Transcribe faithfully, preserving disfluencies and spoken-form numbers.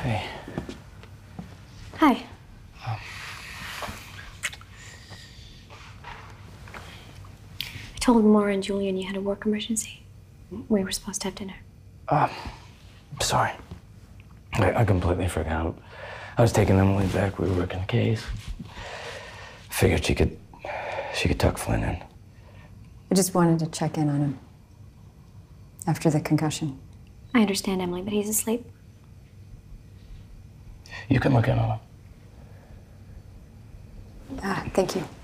Hey. Hi. Um, I told Maura and Julian you had a work emergency. We were supposed to have dinner. Uh, sorry. I, I completely forgot. I was taking Emily back. We were working a case. Figured she could, she could tuck Flynn in. I just wanted to check in on him after the concussion. I understand, Emily, but he's asleep. You can look in on him. Ah, thank you.